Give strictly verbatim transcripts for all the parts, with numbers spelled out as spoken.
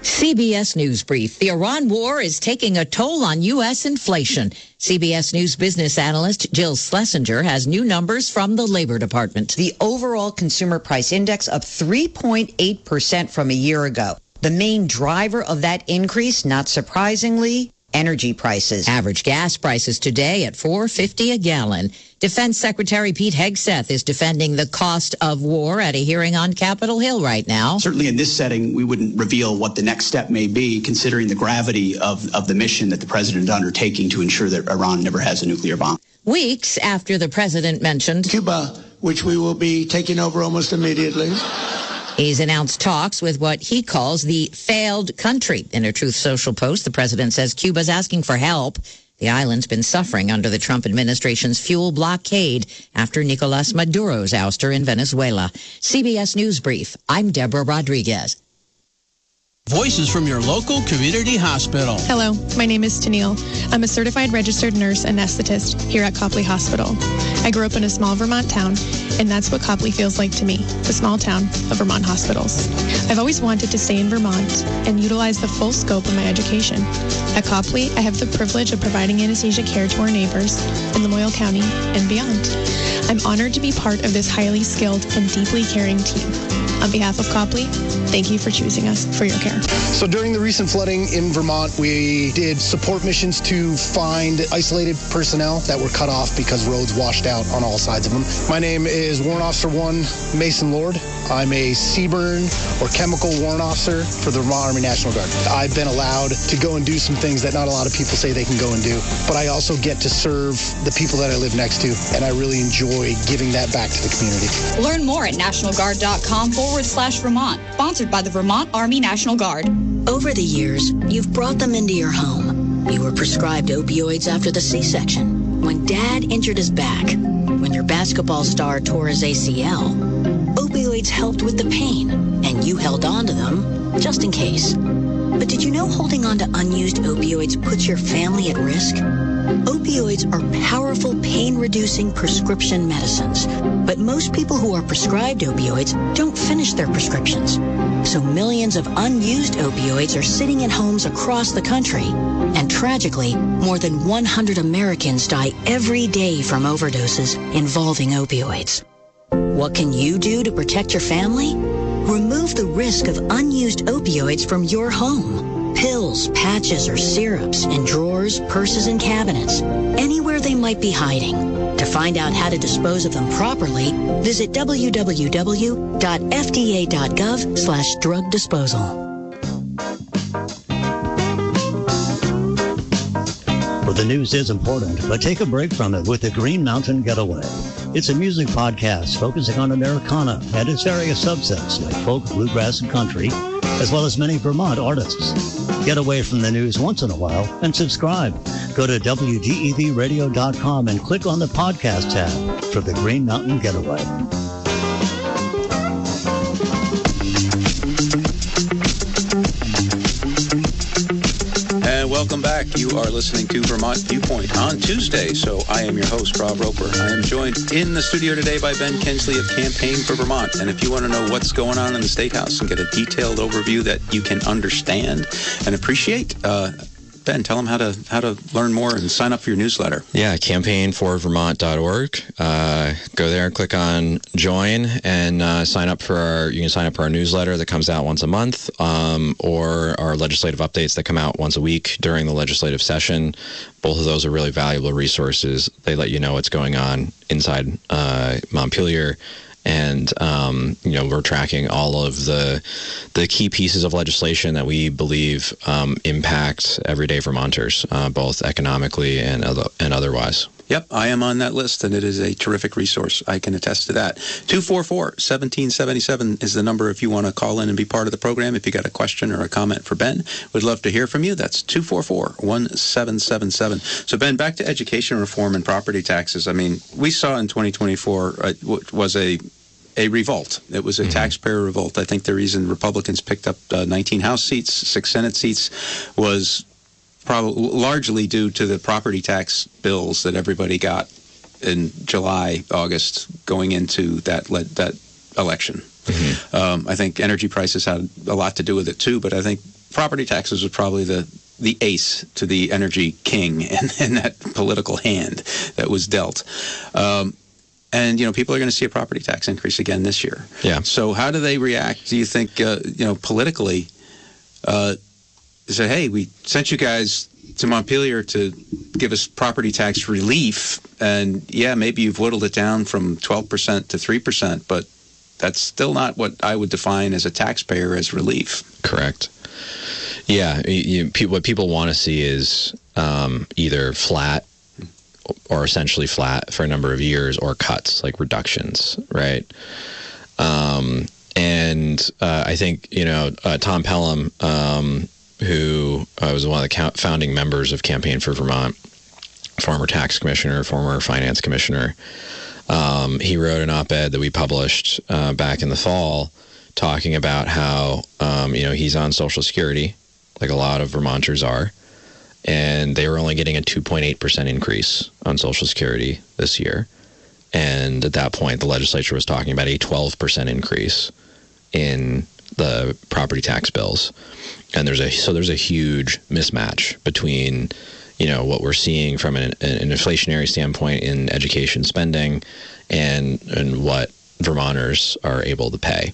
C B S News Brief. The Iran war is taking a toll on U S inflation. C B S News business analyst Jill Schlesinger has new numbers from the Labor Department. The overall consumer price index up three point eight percent from a year ago. The main driver of that increase, not surprisingly, energy prices. Average gas prices today at four fifty a gallon. Defense Secretary Pete Hegseth is defending the cost of war at a hearing on Capitol Hill right now. Certainly in this setting, we wouldn't reveal what the next step may be, considering the gravity of, of the mission that the president is undertaking to ensure that Iran never has a nuclear bomb. Weeks after the president mentioned Cuba, which we will be taking over almost immediately. He's announced talks with what he calls the failed country. In a Truth Social post, the president says Cuba's asking for help. The island's been suffering under the Trump administration's fuel blockade after Nicolas Maduro's ouster in Venezuela. C B S News Brief. I'm Deborah Rodriguez. Voices from your local community hospital. Hello, my name is Tennille. I'm a certified registered nurse anesthetist here at Copley Hospital. I grew up in a small Vermont town, and that's what Copley feels like to me, the small town of Vermont hospitals. I've always wanted to stay in Vermont and utilize the full scope of my education. At Copley, I have the privilege of providing anesthesia care to our neighbors in Lamoille County and beyond. I'm honored to be part of this highly skilled and deeply caring team. On behalf of Copley, thank you for choosing us for your care. So during the recent flooding in Vermont, we did support missions to find isolated personnel that were cut off because roads washed out on all sides of them. My name is Warrant Officer one Mason Lord. I'm a C B R N or chemical warrant officer for the Vermont Army National Guard. I've been allowed to go and do some things that not a lot of people say they can go and do, but I also get to serve the people that I live next to, and I really enjoy giving that back to the community. Learn more at nationalguard.com forward slash Vermont, sponsored by the Vermont Army National Guard. Over the years, you've brought them into your home. You were prescribed opioids after the C-section, when Dad injured his back, when your basketball star tore his A C L. Opioids helped with the pain, and you held on to them just in case. But did you know holding on to unused opioids puts your family at risk? Opioids are powerful pain-reducing prescription medicines, but most people who are prescribed opioids don't finish their prescriptions. So millions of unused opioids are sitting in homes across the country. And tragically, more than one hundred Americans die every day from overdoses involving opioids. What can you do to protect your family? Remove the risk of unused opioids from your home. Pills, patches, or syrups in drawers, purses, and cabinets, anywhere they might be hiding. To find out how to dispose of them properly, visit w w w dot f d a dot gov slash drug disposal. Well, the news is important, but take a break from it with the Green Mountain Getaway. It's a music podcast focusing on Americana and its various subsets like folk, bluegrass, and country, as well as many Vermont artists. Get away from the news once in a while and subscribe. Go to w g e v radio dot com and click on the podcast tab for the Green Mountain Getaway. And welcome back. You are listening to Vermont Viewpoint on Tuesday. So I am your host, Rob Roper. I am joined in the studio today by Ben Kinsley of Campaign for Vermont. And if you want to know what's going on in the State House and get a detailed overview that you can understand and appreciate, uh, Ben, tell them how to how to learn more and sign up for your newsletter. Yeah, campaign for vermont dot org. Uh, go there and click on join and uh, sign up for our. You can sign up for our newsletter that comes out once a month, um, or our legislative updates that come out once a week during the legislative session. Both of those are really valuable resources. They let you know what's going on inside uh, Montpelier. And, um, you know, we're tracking all of the the key pieces of legislation that we believe um, impact everyday Vermonters, uh, both economically and other, and otherwise. Yep, I am on that list, and it is a terrific resource. I can attest to that. two four four, one seven seven seven is the number if you want to call in and be part of the program. If you got a question or a comment for Ben, we'd love to hear from you. That's two four four, one seven seven seven. So, Ben, back to education reform and property taxes. I mean, we saw in twenty twenty-four uh, was a a revolt. It was a mm-hmm. taxpayer revolt. I think the reason Republicans picked up uh, nineteen House seats, six Senate seats, was probably largely due to the property tax bills that everybody got in July, August, going into that le- that election. Mm-hmm. Um, I think energy prices had a lot to do with it too, but I think property taxes was probably the the ace to the energy king in, in that political hand that was dealt. Um, and, you know, people are going to see a property tax increase again this year. Yeah. So how do they react, do you think, uh, you know, politically? Uh, say, hey, we sent you guys to Montpelier to give us property tax relief. And, yeah, maybe you've whittled it down from twelve percent to three percent, but that's still not what I would define as a taxpayer as relief. Correct. Yeah, you, you, what people want to see is um, either flat or essentially flat for a number of years, or cuts, like reductions, right? Um, and uh, I think, you know, uh, Tom Pelham, um, who uh, was one of the founding members of Campaign for Vermont, former tax commissioner, former finance commissioner, um, he wrote an op-ed that we published uh, back in the fall talking about how, um, you know, he's on Social Security, like a lot of Vermonters are, and they were only getting a two point eight percent increase on Social Security this year. And at that point, the legislature was talking about a twelve percent increase in the property tax bills. And there's a so there's a huge mismatch between, you know, what we're seeing from an, an inflationary standpoint in education spending and and what Vermonters are able to pay.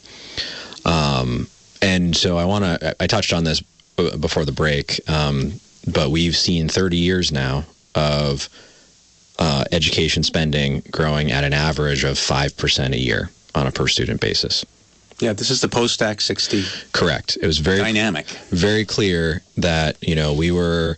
Um, and so I want to, I touched on this before the break, um, but we've seen thirty years now of uh, education spending growing at an average of five percent a year on a per student basis. Yeah, this is the post-Act sixty. Correct. It was very dynamic, very clear that, you know, we were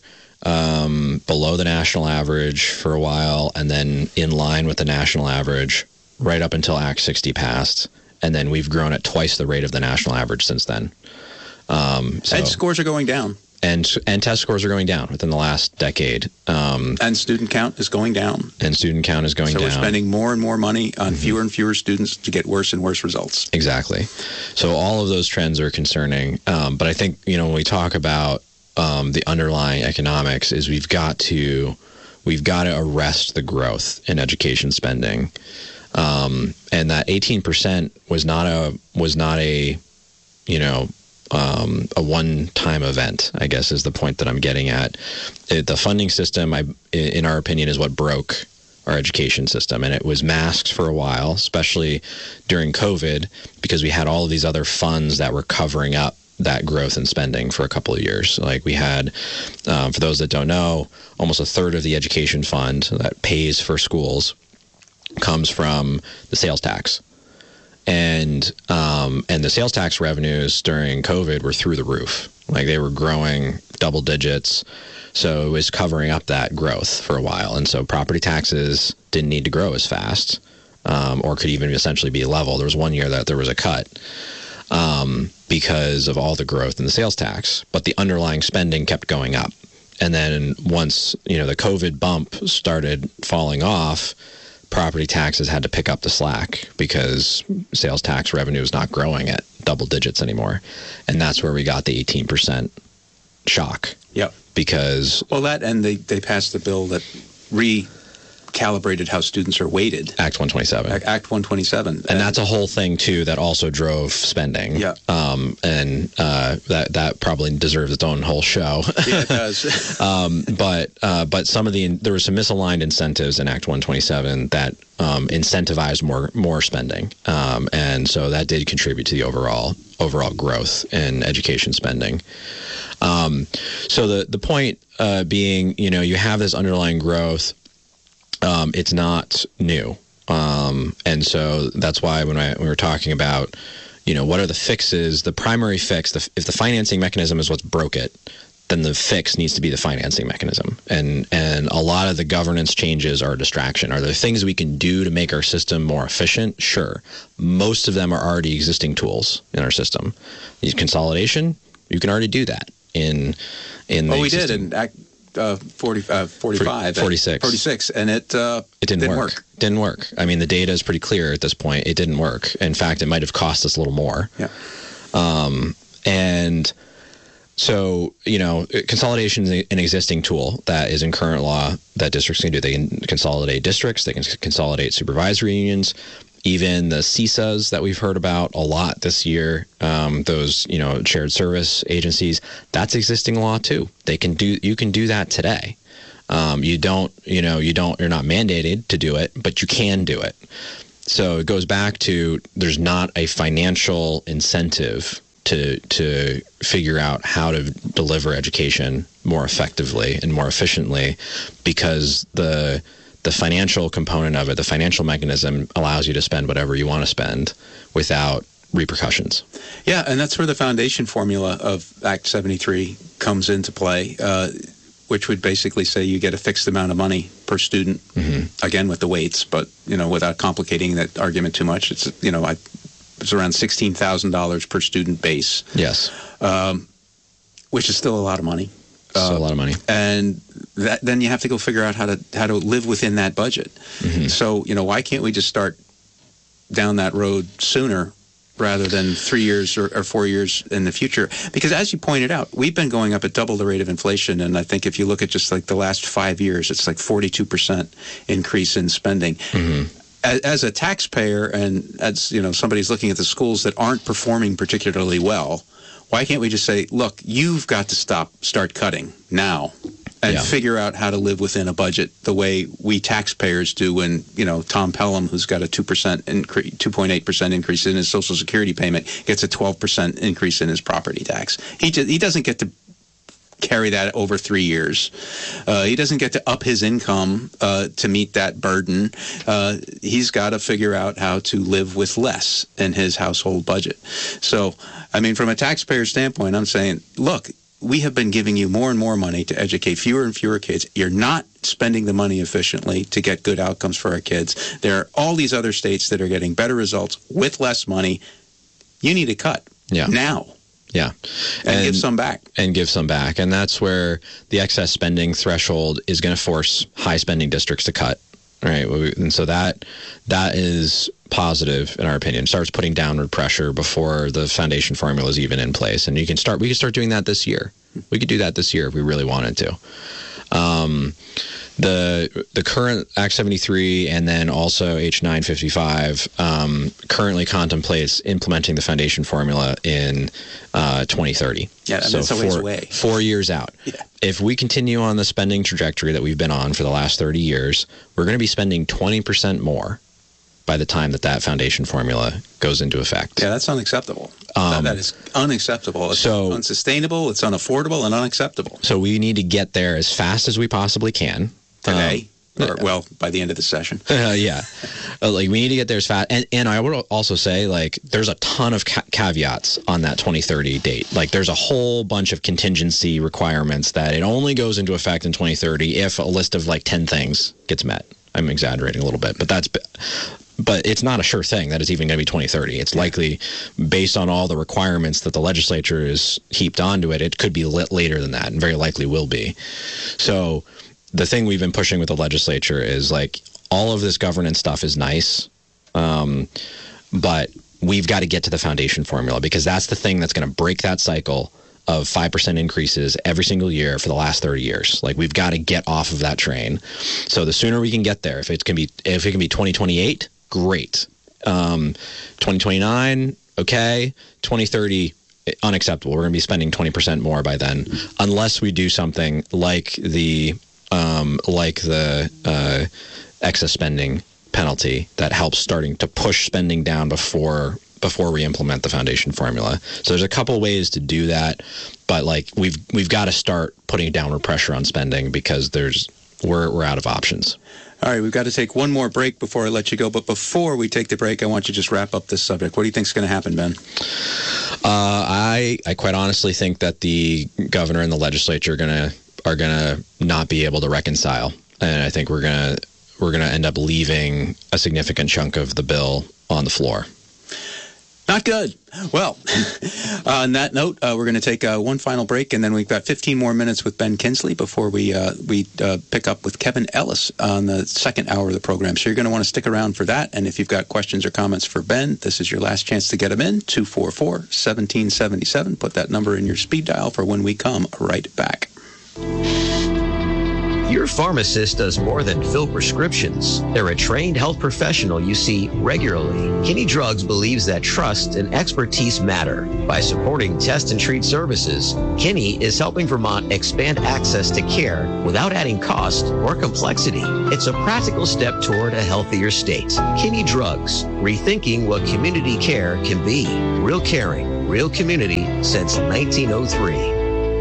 um, below the national average for a while, and then in line with the national average right up until Act sixty passed, and then we've grown at twice the rate of the national average since then. Um, so, and scores are going down. And and test scores are going down within the last decade. Um, and student count is going down. And student count is going so down. So we're spending more and more money on mm-hmm. fewer and fewer students to get worse and worse results. Exactly. So all of those trends are concerning. Um, but I think, you know, when we talk about um, the underlying economics, is we've got to we've got to arrest the growth in education spending. Um, and that eighteen percent was not a was not a, you know, Um, a one-time event, I guess, is the point that I'm getting at. It, the funding system, I, in our opinion, is what broke our education system. And it was masked for a while, especially during COVID, because we had all of these other funds that were covering up that growth in spending for a couple of years. Like we had, um, for those that don't know, almost a third of the education fund that pays for schools comes from the sales tax. And um, and the sales tax revenues during COVID were through the roof. Like they were growing double digits. So it was covering up that growth for a while. And so property taxes didn't need to grow as fast, um, or could even essentially be level. There was one year that there was a cut um, because of all the growth in the sales tax. But the underlying spending kept going up. And then once, you know, the COVID bump started falling off, property taxes had to pick up the slack because sales tax revenue is not growing at double digits anymore. And that's where we got the eighteen percent shock. Yep. Because... Well, that and they, they passed the bill that recalibrated how students are weighted. Act one twenty-seven. Act one twenty-seven. And, and that's a whole thing, too, that also drove spending. Yeah. Um, and uh, that that probably deserves its own whole show. Yeah, it does. um, but uh, but some of the... There were some misaligned incentives in Act one twenty-seven that um, incentivized more more spending. Um, and so that did contribute to the overall overall growth in education spending. Um, so the, the point uh, being, you know, you have this underlying growth. Um, it's not new. Um, and so that's why when, I, when we were talking about, you know, what are the fixes, the primary fix, the, if the financing mechanism is what's broke it, then the fix needs to be the financing mechanism. And and a lot of the governance changes are a distraction. Are there things we can do to make our system more efficient? Sure. Most of them are already existing tools in our system. Consolidation, you can already do that in in the Well, we existing, did in Act uh, forty, uh, forty-five. forty-six. forty-six, and it uh, it didn't, didn't work. work. Didn't work. I mean, the data is pretty clear at this point. It didn't work. In fact, it might have cost us a little more. Yeah. Um, and so, you know, consolidation is an existing tool that is in current law that districts can do. They can consolidate districts. They can consolidate supervisory unions. even the C I S As that we've heard about a lot this year, um, those, you know, shared service agencies, that's existing law too. They can do, you can do that today. Um, you don't, you know, you don't, you're not mandated to do it, but you can do it. So it goes back to, there's not a financial incentive to to figure out how to deliver education more effectively and more efficiently, because the the financial component of it, the financial mechanism, allows you to spend whatever you want to spend without repercussions. Yeah, and that's where the foundation formula of Act seventy-three comes into play, uh, which would basically say you get a fixed amount of money per student, mm-hmm. again with the weights, but you know, without complicating that argument too much. It's, you know, I, it's around sixteen thousand dollars per student base. Yes. Um, which is still a lot of money. Still uh, a lot of money. And that, then you have to go figure out how to how to live within that budget. Mm-hmm. So, you know, why can't we just start down that road sooner rather than three years or, or four years in the future? Because as you pointed out, we've been going up at double the rate of inflation. And I think if you look at just like the last five years, it's like forty-two percent increase in spending. Mm-hmm. As, as a taxpayer and as, you know, somebody's looking at the schools that aren't performing particularly well, why can't we just say, look, you've got to stop, start cutting now and yeah. figure out how to live within a budget the way we taxpayers do when, you know, Tom Pelham, who's got a two percent increase, two point eight percent increase in his Social Security payment, gets a twelve percent increase in his property tax. He just, he doesn't get to carry that over three years. Uh, he doesn't get to up his income uh, to meet that burden. Uh, he's got to figure out how to live with less in his household budget. So, I mean, from a taxpayer standpoint, I'm saying, look, we have been giving you more and more money to educate fewer and fewer kids. You're not spending the money efficiently to get good outcomes for our kids. There are all these other states that are getting better results with less money. You need to cut yeah. now. Yeah. And, and give some back. And give some back. And that's where the excess spending threshold is going to force high spending districts to cut. Right. And so that that is positive, in our opinion. Starts putting downward pressure before the foundation formula is even in place. And you can start, we can start doing that this year. We could do that this year if we really wanted to. Um, the the current Act seventy-three and then also H nine fifty-five um, currently contemplates implementing the foundation formula in uh, twenty thirty. Yeah, and so that's a ways away. Four years out. Yeah. If we continue on the spending trajectory that we've been on for the last thirty years, we're going to be spending twenty percent more by the time that that foundation formula goes into effect. Yeah, that's unacceptable. Um, that, that is unacceptable. It's so, unsustainable, it's unaffordable, and unacceptable. So we need to get there as fast as we possibly can. Today, um, or, well, by the end of the session. Uh, yeah. Uh, like, we need to get there as fast. And, and I would also say, like, there's a ton of ca- caveats on that twenty thirty date. Like, there's a whole bunch of contingency requirements that it only goes into effect in twenty thirty if a list of, like, ten things gets met. I'm exaggerating a little bit, but that's... But it's not a sure thing that it's even going to be twenty thirty. It's likely, based on all the requirements that the legislature has heaped onto it, it could be lit later than that, and very likely will be. So the thing we've been pushing with the legislature is, like, all of this governance stuff is nice, um, but we've got to get to the foundation formula, because that's the thing that's going to break that cycle of five percent increases every single year for the last thirty years. Like, we've got to get off of that train. So the sooner we can get there, if it can be, if it can be twenty twenty-eight, great. Um, twenty twenty-nine, okay. twenty thirty, unacceptable. We're going to be spending twenty percent more by then, unless we do something like the um, like the uh, excess spending penalty that helps starting to push spending down before before we implement the foundation formula. So there's a couple ways to do that, but like we've we've got to start putting downward pressure on spending, because there's we're we're out of options. All right, we've got to take one more break before I let you go. But before we take the break, I want you to just wrap up this subject. What do you think is going to happen, Ben? Uh, I I quite honestly think that the governor and the legislature are gonna are gonna not be able to reconcile, and I think we're gonna we're gonna end up leaving a significant chunk of the bill on the floor. Not good. Well, on that note, uh, we're going to take uh, one final break, and then we've got fifteen more minutes with Ben Kinsley before we uh, we uh, pick up with Kevin Ellis on the second hour of the program. So you're going to want to stick around for that. And if you've got questions or comments for Ben, this is your last chance to get them in. two four four, one seven seven seven. Put that number in your speed dial for when we come right back. Your pharmacist does more than fill prescriptions. They're a trained health professional you see regularly. Kinney Drugs believes that trust and expertise matter. By supporting test and treat services, Kinney is helping Vermont expand access to care without adding cost or complexity. It's a practical step toward a healthier state. Kinney Drugs, rethinking what community care can be. Real caring, real community since nineteen oh three.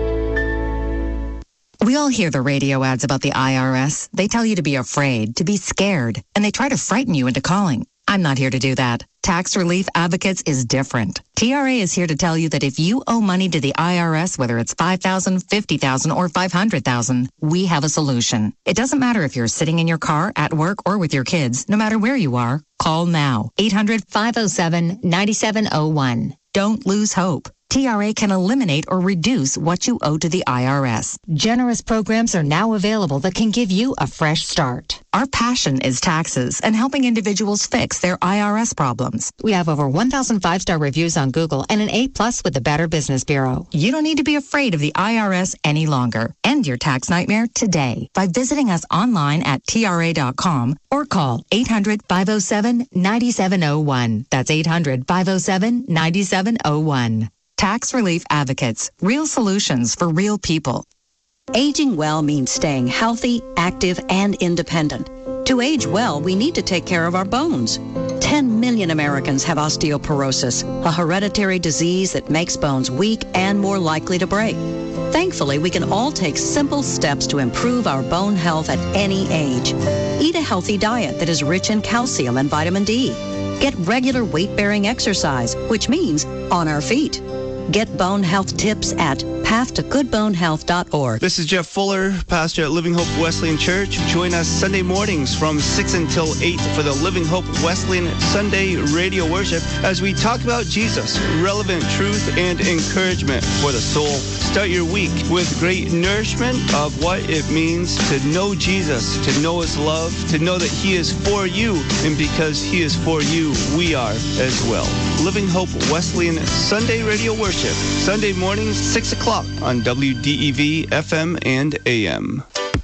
We all hear the radio ads about the I R S. They tell you to be afraid, to be scared, and they try to frighten you into calling. I'm not here to do that. Tax Relief Advocates is different. T R A is here to tell you that if you owe money to the I R S, whether it's five thousand dollars, fifty thousand dollars, or five hundred thousand dollars, we have a solution. It doesn't matter if you're sitting in your car, at work, or with your kids. No matter where you are, call now. eight hundred, five oh seven, nine seven oh one. Don't lose hope. T R A can eliminate or reduce what you owe to the I R S. Generous programs are now available that can give you a fresh start. Our passion is taxes and helping individuals fix their I R S problems. We have over one thousand five-star reviews on Google and an A plus with the Better Business Bureau. You don't need to be afraid of the I R S any longer. End your tax nightmare today by visiting us online at T R A dot com or call eight hundred, five oh seven, nine seven oh one. That's eight hundred, five oh seven, nine seven oh one. Tax Relief Advocates, real solutions for real people. Aging well means staying healthy, active, and independent. To age well, we need to take care of our bones. ten million Americans have osteoporosis, a hereditary disease that makes bones weak and more likely to break. Thankfully, we can all take simple steps to improve our bone health at any age. Eat a healthy diet that is rich in calcium and vitamin D. Get regular weight-bearing exercise, which means on our feet. Get bone health tips at path to good bone health dot org. This is Jeff Fuller, pastor at Living Hope Wesleyan Church. Join us Sunday mornings from six until eight for the Living Hope Wesleyan Sunday radio worship as we talk about Jesus, relevant truth and encouragement for the soul. Start your week with great nourishment of what it means to know Jesus, to know his love, to know that he is for you, and because he is for you, we are as well. Living Hope Wesleyan Sunday radio worship, Sunday mornings, six o'clock on W D E V F M and A M.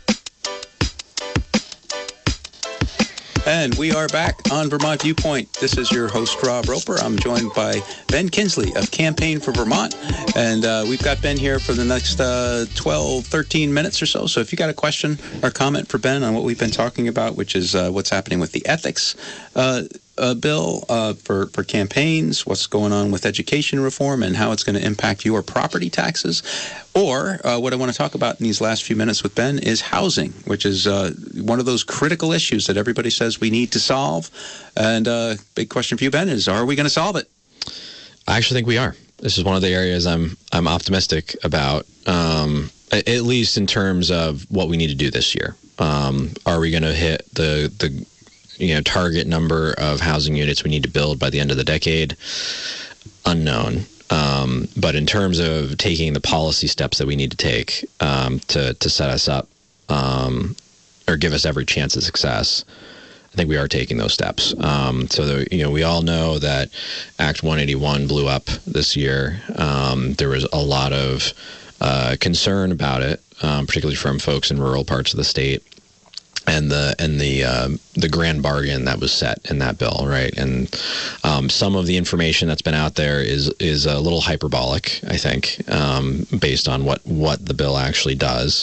And we are back on Vermont Viewpoint. This is your host, Rob Roper. I'm joined by Ben Kinsley of Campaign for Vermont. And uh, we've got Ben here for the next uh, twelve, thirteen minutes or so. So if you got a question or comment for Ben on what we've been talking about, which is uh, what's happening with the ethics uh, uh, bill uh, for, for campaigns, what's going on with education reform, and how it's going to impact your property taxes. Or uh, what I want to talk about in these last few minutes with Ben is housing, which is uh, one of those critical issues that everybody says we need to solve. And uh, big question for you, Ben, is are we going to solve it? I actually think we are. This is one of the areas I'm I'm optimistic about, um, at least in terms of what we need to do this year. Um, are we going to hit the the you know target number of housing units we need to build by the end of the decade? Unknown. Um, but in terms of taking the policy steps that we need to take um, to to set us up um, or give us every chance of success, I think we are taking those steps. Um, so the, you know, we all know that Act one eighty-one blew up this year. Um, there was a lot of uh, concern about it, um, particularly from folks in rural parts of the state. And the and the uh, the grand bargain that was set in that bill, right? And um, some of the information that's been out there is is a little hyperbolic, I think, um, based on what, what the bill actually does.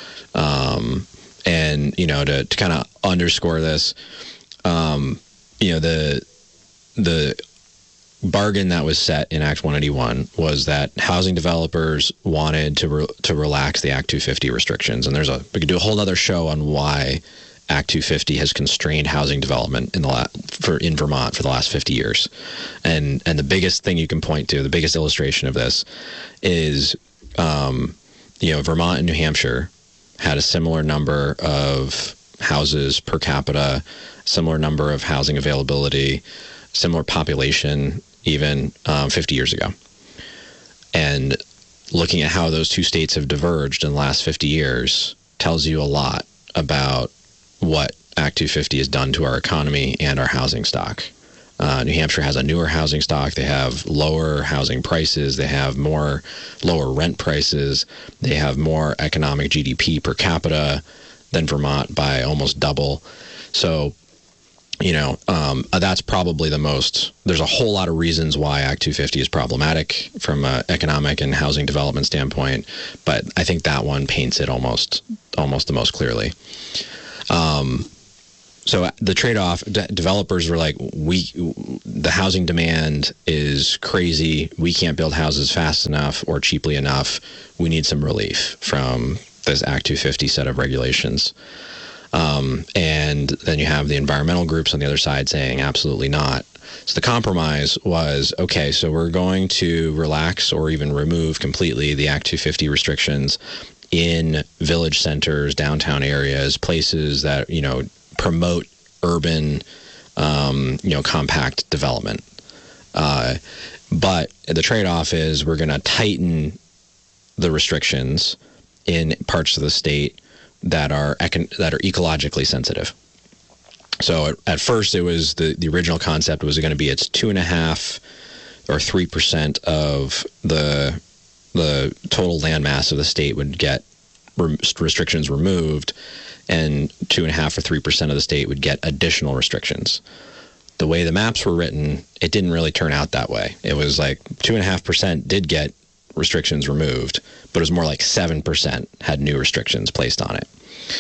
Um, and you know, to, to kind of underscore this, um, you know, the the bargain that was set in Act one eighty-one was that housing developers wanted to re- to relax the Act two fifty restrictions, and there's a we could do a whole other show on why Act two fifty has constrained housing development in the la- for in Vermont for the last fifty years, and and the biggest thing you can point to, the biggest illustration of this, is um, you know Vermont and New Hampshire had a similar number of houses per capita, similar number of housing availability, similar population even um, fifty years ago. And looking at how those two states have diverged in the last fifty years tells you a lot about what Act two fifty has done to our economy and our housing stock. Uh, New Hampshire has a newer housing stock. They have lower housing prices. They have more lower rent prices. They have more economic G D P per capita. than Vermont by almost double. So, you know, um, that's probably the most, there's a whole lot of reasons why Act two fifty is problematic from an economic and housing development standpoint, but I think that one paints it almost, almost the most clearly. Um, so the trade-off, de- developers were like, we, the housing demand is crazy. We can't build houses fast enough or cheaply enough. We need some relief from this Act two fifty set of regulations. Um, and then you have the environmental groups on the other side saying absolutely not. So the compromise was, okay, so we're going to relax or even remove completely the Act two fifty restrictions in village centers, downtown areas, places that, you know, promote urban, um, you know, compact development. Uh, but the trade-off is we're going to tighten the restrictions in parts of the state that are econ- that are ecologically sensitive. So at, at first, it was the, the original concept was going to be it's two and a half or three percent of the the total land mass of the state would get re- restrictions removed, and two and a half or three percent of the state would get additional restrictions. The way the maps were written, it didn't really turn out that way. It was like two and a half percent did get restrictions removed, but it was more like seven percent had new restrictions placed on it.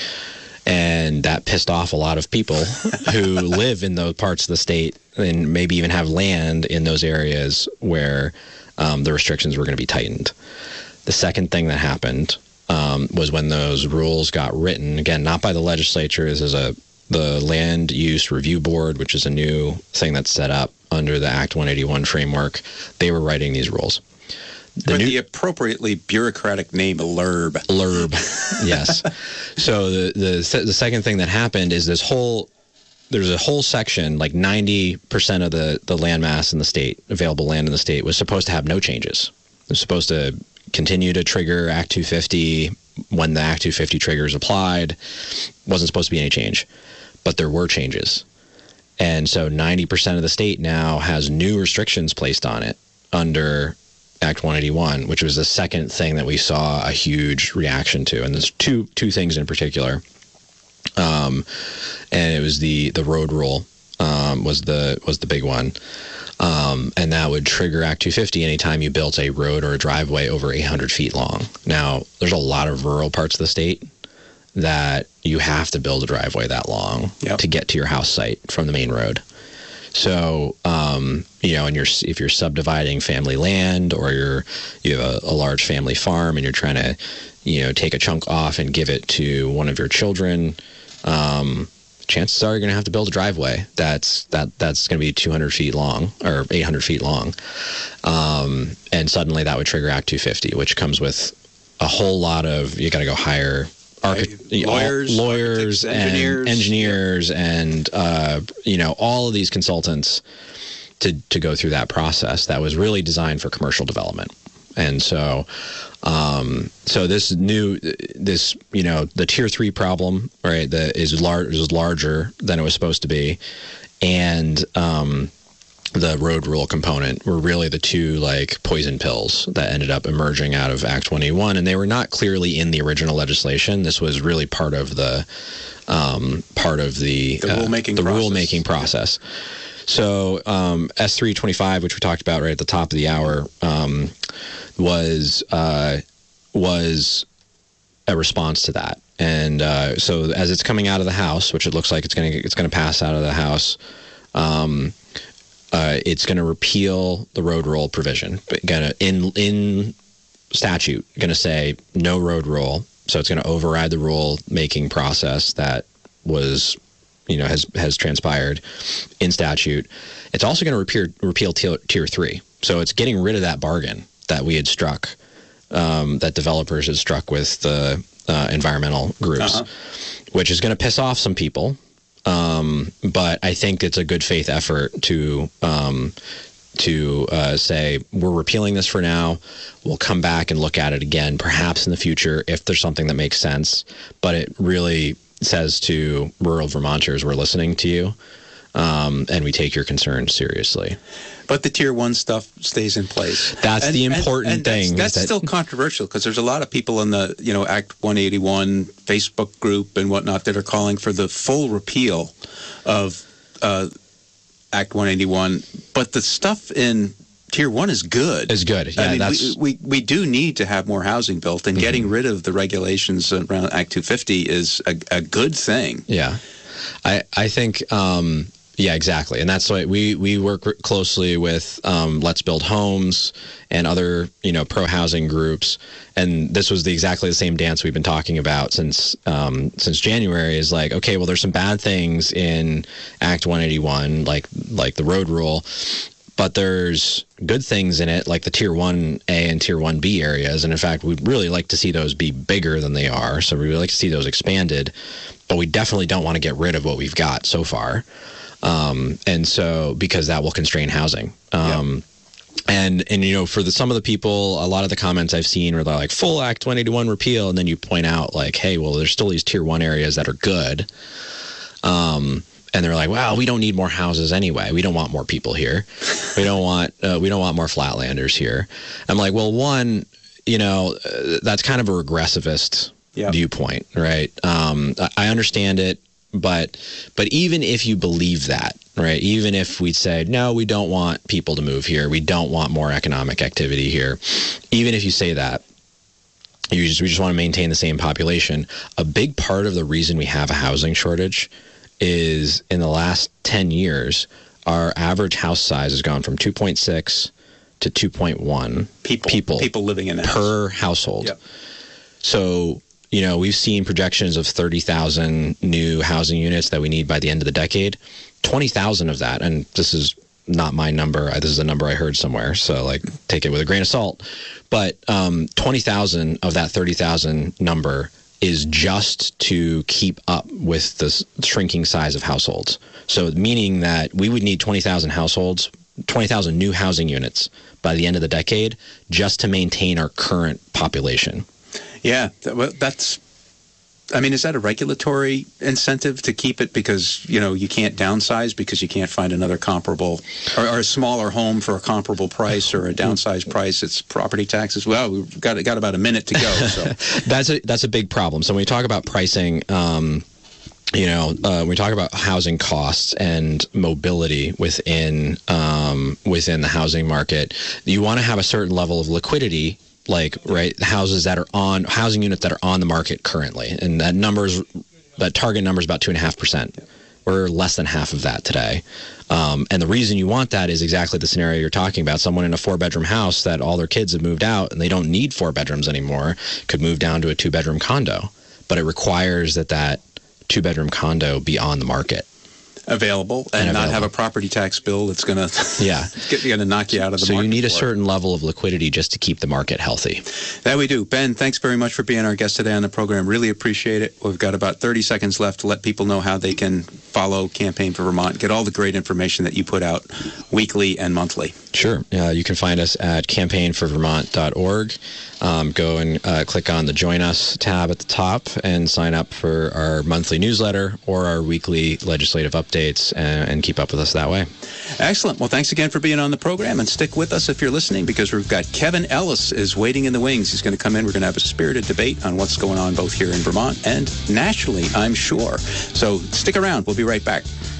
And that pissed off a lot of people who live in those parts of the state and maybe even have land in those areas where um, the restrictions were going to be tightened. The second thing that happened um, was when those rules got written, again, not by the legislature. This is a the Land Use Review Board, which is a new thing that's set up under the Act one eighty-one framework. They were writing these rules. The With new, the appropriately bureaucratic name, L U R B. L U R B, yes. So the, the the second thing that happened is this whole, there's a whole section, like ninety percent of the, the land mass in the state, available land in the state, was supposed to have no changes. It was supposed to continue to trigger Act two fifty when the Act two fifty triggers applied. Wasn't supposed to be any change, but there were changes. And so ninety percent of the state now has new restrictions placed on it under Act one eighty-one, which was the second thing that we saw a huge reaction to. And there's two two things in particular. Um, and it was the, the road rule um, was the was the big one. Um, and that would trigger Act two fifty anytime you built a road or a driveway over eight hundred feet long. Now, there's a lot of rural parts of the state that you have to build a driveway that long yep. to get to your house site from the main road. So, um, you know, and you're, if you're subdividing family land or you're, you have a, a large family farm and you're trying to, you know, take a chunk off and give it to one of your children, um, chances are you're going to have to build a driveway that's that that's going to be two hundred feet long or eight hundred feet long. Um, and suddenly that would trigger Act two fifty, which comes with a whole lot of, you got to go hire Archi- lawyers, all, lawyers, and engineers, engineers, and uh, you know, all of these consultants to to go through that process that was really designed for commercial development. And so, um, so this new, this you know, the tier three problem, right, that is large is larger than it was supposed to be, and um, the road rule component were really the two like poison pills that ended up emerging out of Act one eighty-one, and they were not clearly in the original legislation. This was really part of the um, part of the the rulemaking uh, the process. rulemaking process. So um, S three twenty-five, which we talked about right at the top of the hour, um, was uh, was a response to that. And uh, so as it's coming out of the House, which it looks like it's going to it's going to pass out of the House. Um, Uh, it's going to repeal the road rule provision. Going to in in statute, going to say no road rule. So it's going to override the rule making process that was, you know, has has transpired in statute. It's also going to repeal repeal tier, tier three. So it's getting rid of that bargain that we had struck, um, that developers had struck with the uh, environmental groups, uh-huh. which is going to piss off some people. Um, but I think it's a good faith effort to um, to uh, say we're repealing this for now. We'll come back and look at it again, perhaps in the future, if there's something that makes sense. But it really says to rural Vermonters, we're listening to you, um, and we take your concerns seriously. But the tier one stuff stays in place. That's and, the important and, and thing. That's, that's that, still controversial because there's a lot of people in the, you know, Act one eighty-one Facebook group and whatnot that are calling for the full repeal of uh, Act one eighty-one. But the stuff in tier one is good. Is good. Yeah, I mean, that's... we, we we do need to have more housing built, and mm-hmm. getting rid of the regulations around Act two fifty is a, a good thing. Yeah, I I think. Um, Yeah, exactly. And that's why we, we work closely with um, Let's Build Homes and other, you know, pro-housing groups. And this was the exactly the same dance we've been talking about since um, since January is like, okay, well, there's some bad things in Act one eighty-one, like like the road rule. But there's good things in it, like the Tier one A and Tier one B areas. And in fact, we'd really like to see those be bigger than they are. So we'd like to see those expanded. But we definitely don't want to get rid of what we've got so far. Um, and so, because that will constrain housing. Um, yeah. and, and, you know, for the, some of the people, a lot of the comments I've seen are like full Act one eighty-one repeal. And then you point out like, hey, well, there's still these tier one areas that are good. Um, and they're like, well, we don't need more houses anyway. We don't want more people here. We don't want, uh, we don't want more flatlanders here. I'm like, well, one, you know, uh, that's kind of a regressivist yep. viewpoint, right? Um, I, I understand it. But but even if you believe that, right, even if we say, no, we don't want people to move here, we don't want more economic activity here, even if you say that, you just, we just want to maintain the same population, a big part of the reason we have a housing shortage is in the last ten years, our average house size has gone from two point six to two point one people, people, people living in the per house. household. Yep. So... You know, we've seen projections of thirty thousand new housing units that we need by the end of the decade. twenty thousand of that, and this is not my number. This is a number I heard somewhere, so like take it with a grain of salt. But um, twenty thousand of that thirty thousand number is just to keep up with the shrinking size of households. So meaning that we would need twenty thousand households, twenty thousand new housing units by the end of the decade just to maintain our current population. Yeah, that's, I mean, is that a regulatory incentive to keep it because, you know, you can't downsize because you can't find another comparable or, or a smaller home for a comparable price or a downsized price? It's property taxes. Well, we've got, got about a minute to go. So that's a, that's a big problem. So when we talk about pricing, um, you know, uh, when we talk about housing costs and mobility within um, within the housing market, you want to have a certain level of liquidity. Like, right, houses that are on, housing units that are on the market currently. And that number's, that target number is about two point five percent. We're less than half of that today. Um, and the reason you want that is exactly the scenario you're talking about. Someone in a four-bedroom house that all their kids have moved out and they don't need four bedrooms anymore could move down to a two-bedroom condo. But it requires that that two-bedroom condo be on the market. Available and, and available. Not have a property tax bill that's going to yeah going to knock you out of the so market. So you need a certain level of liquidity just to keep the market healthy. That we do. Ben, thanks very much for being our guest today on the program. Really appreciate it. We've got about thirty seconds left to let people know how they can follow Campaign for Vermont, get all the great information that you put out weekly and monthly. Sure. Uh, you can find us at campaign for vermont dot org. Um, go and uh, click on the Join Us tab at the top and sign up for our monthly newsletter or our weekly legislative updates and, and keep up with us that way. Excellent. Well, thanks again for being on the program, and stick with us if you're listening because we've got Kevin Ellis is waiting in the wings. He's going to come in. We're going to have a spirited debate on what's going on both here in Vermont and nationally, I'm sure. So stick around. We'll be right back.